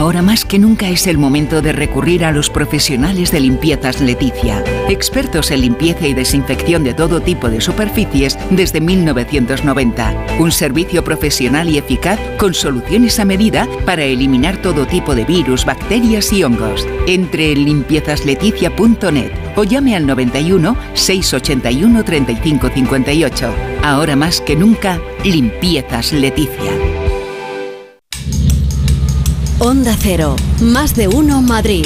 Ahora más que nunca es el momento de recurrir a los profesionales de Limpiezas Leticia. Expertos en limpieza y desinfección de todo tipo de superficies desde 1990. Un servicio profesional y eficaz con soluciones a medida para eliminar todo tipo de virus, bacterias y hongos. Entre en limpiezasLeticia.net o llame al 91 681 35 58. Ahora más que nunca, Limpiezas Leticia. Onda Cero, más de uno Madrid.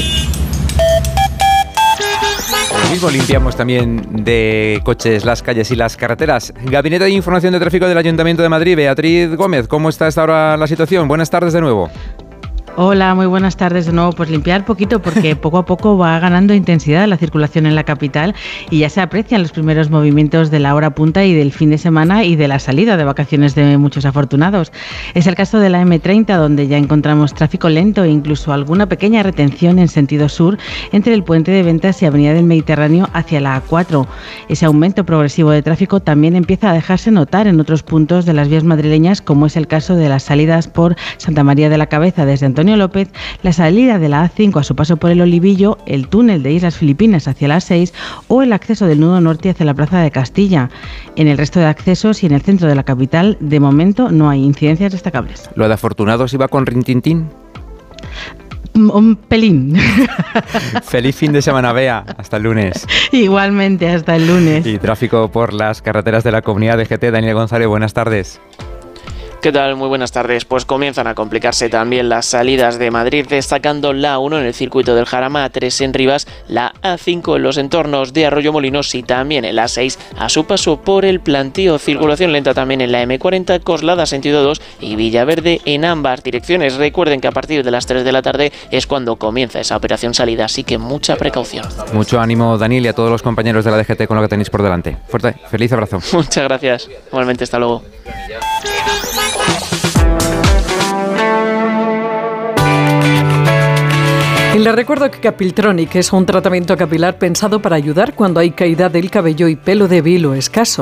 Lo mismo limpiamos también de coches las calles y las carreteras. Gabinete de Información de Tráfico del Ayuntamiento de Madrid, Beatriz Gómez, ¿cómo está hasta ahora la situación? Buenas tardes de nuevo. Hola, muy buenas tardes de nuevo. Pues limpiar poquito porque poco a poco va ganando intensidad la circulación en la capital y ya se aprecian los primeros movimientos de la hora punta y del fin de semana y de la salida de vacaciones de muchos afortunados. Es el caso de la M30, donde ya encontramos tráfico lento e incluso alguna pequeña retención en sentido sur entre el Puente de Ventas y Avenida del Mediterráneo hacia la A4. Ese aumento progresivo de tráfico también empieza a dejarse notar en otros puntos de las vías madrileñas, como es el caso de las salidas por Santa María de la Cabeza desde Antonio López, la salida de la A5 a su paso por el Olivillo, el túnel de Islas Filipinas hacia la A6 o el acceso del nudo norte hacia la Plaza de Castilla. En el resto de accesos y en el centro de la capital, de momento no hay incidencias destacables. ¿Lo de afortunados iba con rintintín? Un pelín. Feliz fin de semana, Bea. Hasta el lunes. Igualmente, hasta el lunes. Y tráfico por las carreteras de la Comunidad de GT. Daniel González, buenas tardes. ¿Qué tal? Muy buenas tardes. Pues comienzan a complicarse también las salidas de Madrid, destacando la A1 en el circuito del Jarama, A3 en Rivas, la A5 en los entornos de Arroyomolinos y también en la A6 a su paso por el Plantío. Circulación lenta también en la M40, Coslada sentido 2 y Villaverde en ambas direcciones. Recuerden que a partir de las 3 de la tarde es cuando comienza esa operación salida, así que mucha precaución. Mucho ánimo, Daniel, y a todos los compañeros de la DGT con lo que tenéis por delante. Fuerte, feliz abrazo. Muchas gracias. Igualmente, hasta luego. Y les recuerdo que Capiltronic es un tratamiento capilar pensado para ayudar cuando hay caída del cabello y pelo débil o escaso.